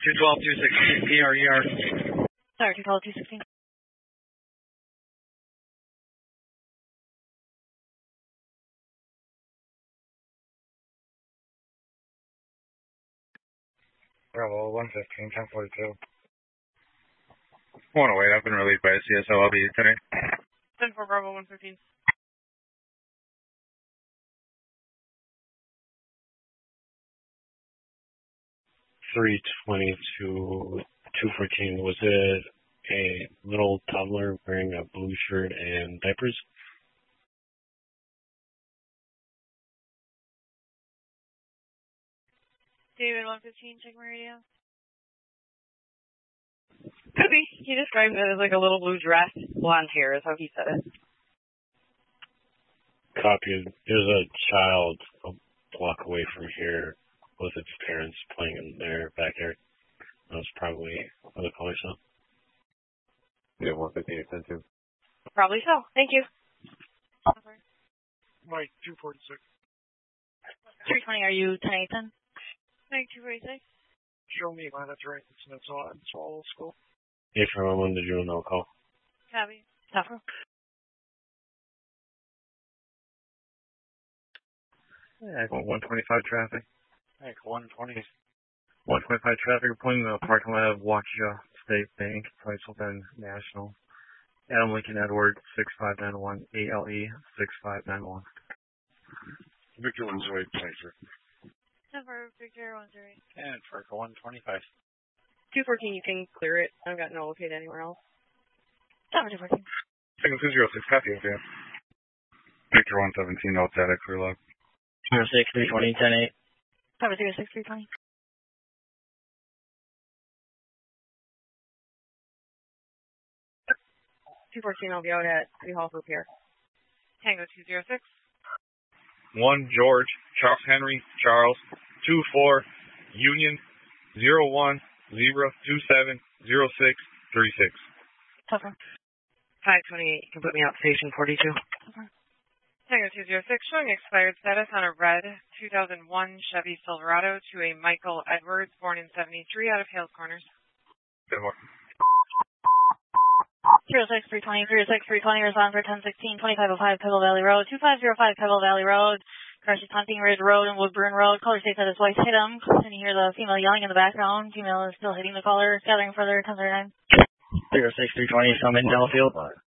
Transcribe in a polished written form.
212, 216, PRER. Sorry, 212, 216. Bravo, 115, 1042. Want to wait, I've been relieved by a CSO, I'll be today. 10-4, Bravo, 115. $322, 214. Was it a little toddler wearing a blue shirt and diapers? David, 115, check my radio. Could be. He described it as like a little blue dress, blonde hair is how he said it. Copy. There's a child a block away from here with its parents playing in their backyard. That was probably what the caller saw. Yeah, 115, 10-2. Probably so. Thank you. Mike, 246. 320, are you 10-8-10? Mike, 246. Show me, man, that's right. It's all school. Hey, from when did you know call? Copy. Tougher. Yeah, 125 traffic. 125 traffic, pulling the parking lot of Waukesha State Bank, Price Open National. Adam Lincoln Edward, 6591, ALE 6591. Victor 108, Placer. 10-4, Victor 108. And for 125. 214, you can clear it. I've got no located anywhere else. 214. Signal 206, copy, okay. Victor 117, no static, clear log. 06, 320, 10-8. 706, 320. I'll be out at City Hall for repair. Tango 206. 1 George, Charles Henry, Charles, 24, Union, 01, 027, 06, 36. Tougher. 528, you can put me out station 42. Tougher. Tango 206, showing expired status on a red 2001 Chevy Silverado to a Michael Edwards, born in 73, out of Hales Corners. Good morning. 06, 320, 06, 320, respond for 1016, 2505 Pebble Valley Road, 2505 Pebble Valley Road, car is Hunting Ridge Road and Woodburn Road. Caller states that his wife hit him, and you hear the female yelling in the background. Female is still hitting the caller, gathering further 1039. 06, 320, Summit, Delafield.